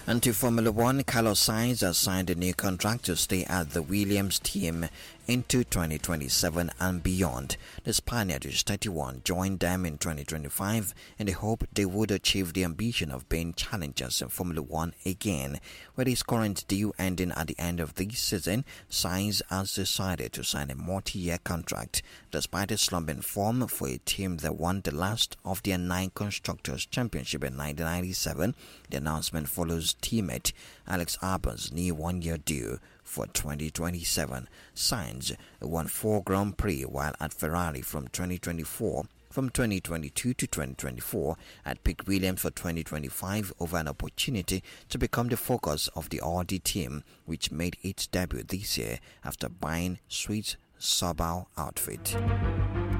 And to Formula One, Carlos Sainz has signed a new contract to stay at the Williams team into 2027 and beyond. The Spaniard, who's 31, joined them in 2025 in the hope they would achieve the ambition of being challengers in Formula One again. With his current deal ending at the end of this season, Sainz has decided to sign a multi-year contract. Despite a slumping form for a team that won the last of their 9 Constructors' Championship in 1997, the announcement follows teammate Alex Albon's new one-year deal for 2027. Sainz won 4 Grand Prix while at Ferrari from 2022 to 2024, had picked Williams for 2025 over an opportunity to become the focus of the Audi team, which made its debut this year after buying Swiss Subaru outfit.